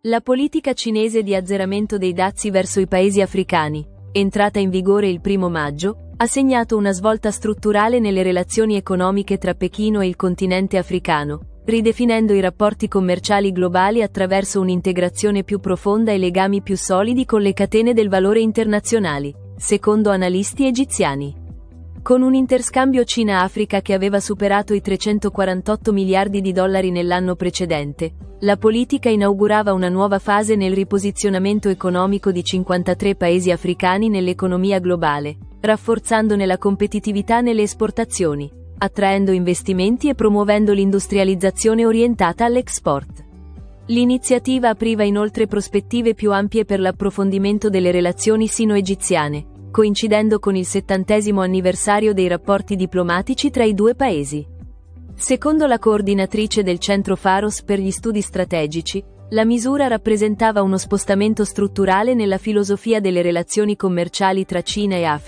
La politica cinese di azzeramento dei dazi verso i paesi africani, entrata in vigore il 1° maggio, ha segnato una svolta strutturale nelle relazioni economiche tra Pechino e il continente africano, ridefinendo i rapporti commerciali globali attraverso un'integrazione più profonda e legami più solidi con le catene del valore internazionali, secondo analisti egiziani. Con un interscambio Cina-Africa che aveva superato i 348 miliardi di dollari nell'anno precedente, la politica inaugurava una nuova fase nel riposizionamento economico di 53 paesi africani nell'economia globale, rafforzandone la competitività nelle esportazioni, attraendo investimenti e promuovendo l'industrializzazione orientata all'export. L'iniziativa apriva inoltre prospettive più ampie per l'approfondimento delle relazioni sino-egiziane, coincidendo con il 70° anniversario dei rapporti diplomatici tra i due paesi. Secondo la coordinatrice del Centro Pharos per gli studi strategici, la misura rappresentava uno spostamento strutturale nella filosofia delle relazioni commerciali tra Cina e Africa,